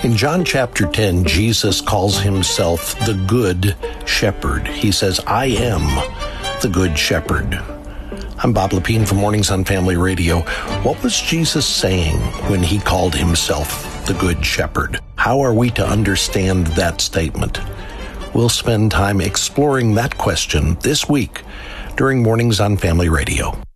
In John chapter 10, Jesus calls himself the Good Shepherd. He says, I am the Good Shepherd. I'm Bob Lepine from Mornings on Family Radio. What was Jesus saying when he called himself the Good Shepherd? How are we to understand that statement? We'll spend time exploring that question this week during Mornings on Family Radio.